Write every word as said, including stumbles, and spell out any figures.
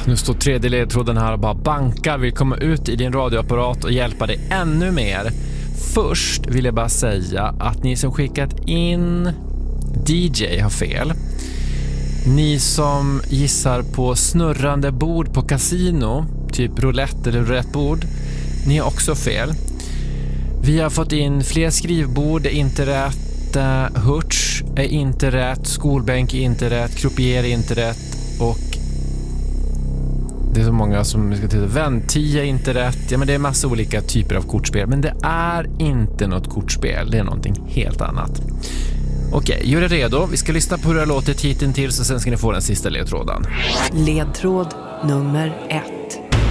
Nu står tredje ledtråden här och bara bankar. Vill komma ut i din radioapparat och hjälpa dig ännu mer. Först vill jag bara säga att ni som skickat in D J har fel. Ni som gissar på snurrande bord på kasino, typ roulette eller roulettebord, ni har också fel. Vi har fått in fler skrivbord, är inte rätt. Uh, Hurts är inte rätt. Skolbänk är inte rätt. Croupier är inte rätt. Och det är så många som ska titta. Ventia är inte rätt. Ja, men det är massa olika typer av kortspel. Men det är inte något kortspel. Det är någonting helt annat. Okej, gör er redo. Vi ska lyssna på hur det har låtit hittills och sen ska ni få den sista ledtråden. Ledtråd nummer ett.